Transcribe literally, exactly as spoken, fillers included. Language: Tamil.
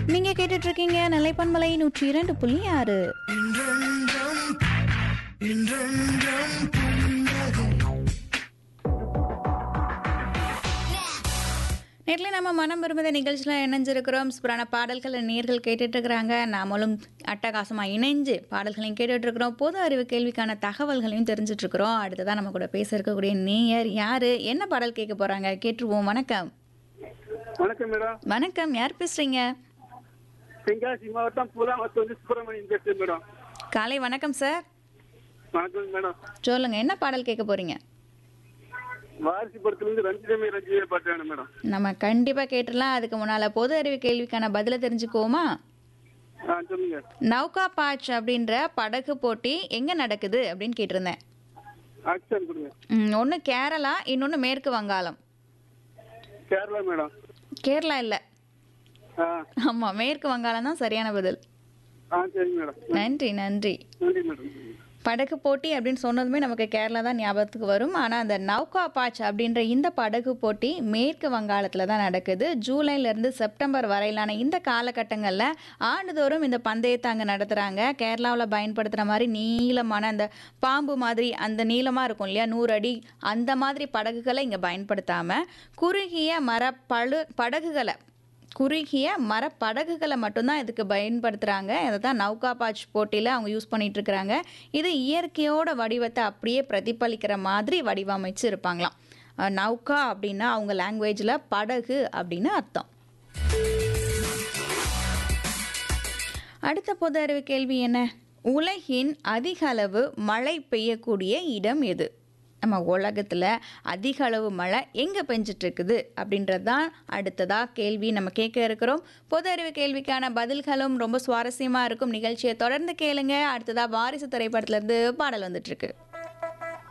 நீங்க கேட்டுட்டு இருக்கீங்க நிலைப்பன்மலை நூற்றி இரண்டு புள்ளி ஆறு. நேரில் நம்ம மனம் விரும்புத நிகழ்ச்சியில் இணைஞ்சிருக்கிறோம். சூப்பரான பாடல்களை நேர்கள் கேட்டுட்டு இருக்கிறாங்க. நாமளும் அட்டகாசமாக இணைஞ்சு பாடல்களையும் கேட்டுட்டு இருக்கிறோம். பொது அறிவு கேள்விக்கான தகவல்களையும் தெரிஞ்சுட்டு இருக்கிறோம். அடுத்ததான் நம்ம கூட பேச இருக்கக்கூடிய நேயர் யாரு, என்ன பாடல் கேட்க போறாங்க கேட்டுருவோம். வணக்கம். வணக்கம் மேடம். வணக்கம், யார் பேசுறீங்க? தென்காசி மாவட்டம் பூலாமத்தூர் சுப்பிரமணியன் பேசுறேன் மேடம். காலை வணக்கம் சார். வணக்கம் மேடம். சொல்லுங்க, என்ன பாடல் கேட்க போறீங்க? வாரிசு படத்துலேருந்து ரஞ்சிதமே ரஞ்சிதமே பாட்டு வேணும் மேடம். நம்ம கண்டிப்பா கேட்டுடலாம். அதுக்கு முன்னால பொது அறிவு கேள்விக்கான பதில தெரிஞ்சுக்குவோமா? ஆ சொல்லுங்க. நௌகா பாச் அப்படின்ற படகு போட்டி எங்க நடக்குது அப்படின்னு கேட்டிருந்தேன். ஆக்ஷன் கொடுங்க. ம், ஒண்ணு கேரளா, இன்னொன்னு மேற்கு வங்காளம். கேரளா மேடம். கேரளா இல்ல, ஆ ஆமா மேற்கு வங்காளம் தான் சரியான பதில். ஆ சரி மேடம். நன்றி நன்றி. நன்றி மேடம். படகு போட்டி அப்படின்னு சொன்னதுமே நமக்கு கேரளா தான் ஞாபகத்துக்கு வரும். ஆனால் அந்த நௌகா பாச் அப்படின்ற இந்த படகு போட்டி மேற்கு வங்காளத்தில் தான் நடக்குது. ஜூலைலேருந்து செப்டம்பர் வரையிலான இந்த காலகட்டங்களில் ஆண்டுதோறும் இந்த பந்தயத்தை அங்கே நடத்துகிறாங்க. கேரளாவில் பயன்படுத்துகிற மாதிரி நீளமான அந்த பாம்பு மாதிரி அந்த நீளமாக இருக்கும் இல்லையா, நூறு அடி, அந்த மாதிரி படகுகளை இங்கே பயன்படுத்தாமல் குறுகிய மர பழு படகுகளை குறுகிய மரப்படகுகளை மட்டும்தான் இதுக்கு பயன்படுத்துகிறாங்க. அதை தான் நௌகா பாச் போட்டியில் அவங்க யூஸ் பண்ணிட்டு இருக்கிறாங்க. இது இயற்கையோட வடிவத்தை அப்படியே பிரதிபலிக்கிற மாதிரி வடிவமைச்சு இருப்பாங்களாம். அஹ் நௌகா அப்படின்னா அவங்க லாங்குவேஜில் படகு அப்படின்னு அர்த்தம். அடுத்த பொது அறிவு கேள்வி என்ன? உலகின் அதிக அளவு மழை பெய்யக்கூடிய இடம் எது? நம்ம உலகத்தில் அதிக அளவு மழை எங்கே பெஞ்சிட்டு இருக்குது அப்படின்றது தான் அடுத்ததாக கேள்வி நம்ம கேட்க இருக்கிறோம். பொது அறிவு கேள்விக்கான பதில்களும் ரொம்ப சுவாரஸ்யமாக இருக்கும். நிகழ்ச்சியை தொடர்ந்து கேளுங்க. அடுத்ததாக வாரிசு திரைப்படத்துலேருந்து பாடல் வந்துட்டுருக்கு.